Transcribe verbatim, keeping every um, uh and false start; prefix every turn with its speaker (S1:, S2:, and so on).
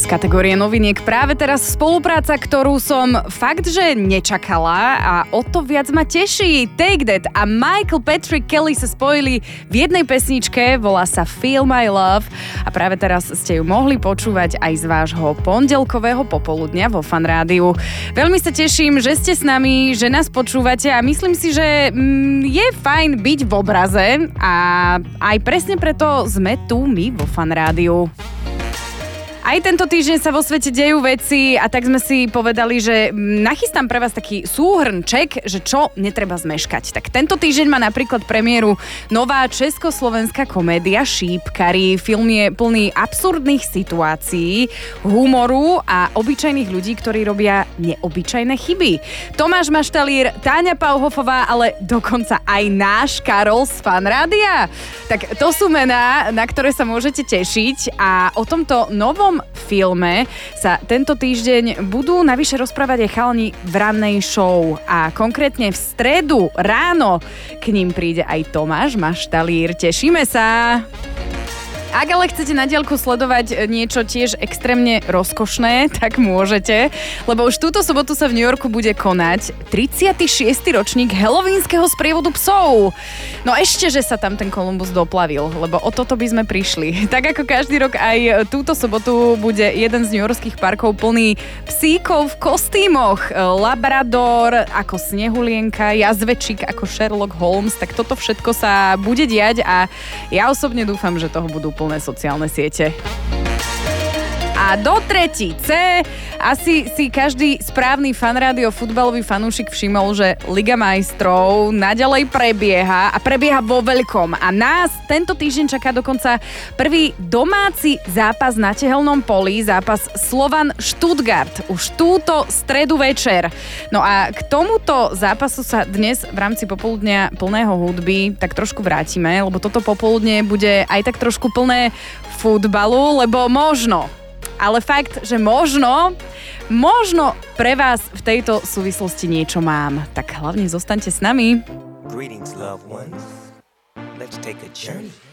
S1: z kategórie noviniek práve teraz spolupráca, ktorú som fakt, že nečakala a o to viac ma teší. Take That a Michael Patrick Kelly sa spojili v jednej pesničke, volá sa Feel My Love a práve teraz ste ju mohli počúvať aj z vášho pondelkového popoludnia vo Fan Rádiu. Veľmi sa teším, že ste s nami, že nás počúvate a myslím si, že mm, je fajn byť v obraze a aj presne preto sme tu my vo Fan Rádiu. Aj tento týždeň sa vo svete dejú veci a tak sme si povedali, že nachystám pre vás taký súhrnček, že čo netreba zmeškať. Tak tento týždeň má napríklad premiéru nová československá komédia Šípkari. Film je plný absurdných situácií, humoru a obyčajných ľudí, ktorí robia neobyčajné chyby. Tomáš Maštalír, Táňa Pauhofová, ale dokonca aj náš Karol z Fan Rádia. Tak to sú mená, na ktoré sa môžete tešiť a o tomto novom filme sa tento týždeň budú navyše rozprávať aj chalani v rannej show a konkrétne v stredu ráno k ním príde aj Tomáš Maštalír. Tešíme sa! Ak ale chcete na diaľku sledovať niečo tiež extrémne rozkošné, tak môžete, lebo už túto sobotu sa v New Yorku bude konať tridsiaty šiesty ročník halloweenského sprievodu psov. No ešte, že sa tam ten Kolumbus doplavil, lebo o toto by sme prišli. Tak ako každý rok aj túto sobotu bude jeden z newyorských parkov plný psíkov v kostýmoch. Labrador ako Snehulienka, jazvečík ako Sherlock Holmes, tak toto všetko sa bude diať a ja osobne dúfam, že toho budú plné sociálne siete. A do tretice asi si každý správny Fan Rádio futbalový fanúšik všimol, že Liga majstrov naďalej prebieha a prebieha vo veľkom. A nás tento týždeň čaká dokonca prvý domáci zápas na tehelnom poli, zápas Slovan Stuttgart. Už túto stredu večer. No a k tomuto zápasu sa dnes v rámci popoludnia plného hudby tak trošku vrátime, lebo toto popoludne bude aj tak trošku plné futbalu, lebo možno ale fakt, že možno, možno pre vás v tejto súvislosti niečo mám. Tak hlavne zostaňte s nami.
S2: Greetings, loved ones. Let's take a journey.